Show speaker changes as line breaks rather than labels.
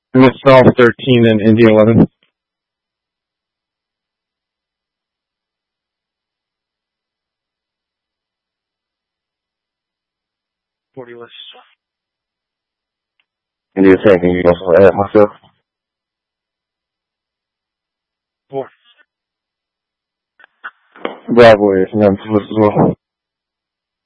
Miss Golf 13 and Indy 11.
Indy attacking, you also add myself.
4.
Bravo is 9 as well.